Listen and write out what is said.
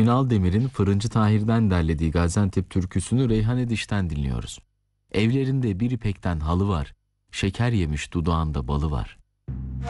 Emin Aldemir'in Fırıncı Tahir'den derlediği Gaziantep türküsünü Reyhan Ediş'ten dinliyoruz. Evlerinde bir ipekten halı var, şeker yemiş dudağında balı var.